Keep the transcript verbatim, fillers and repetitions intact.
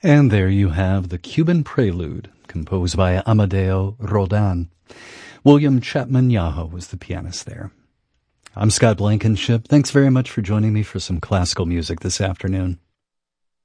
And there you have the Cuban Prelude, composed by Amadeo Rodin. William Chapman Yaho was the pianist there. I'm Scott Blankenship. Thanks very much for joining me for some classical music this afternoon.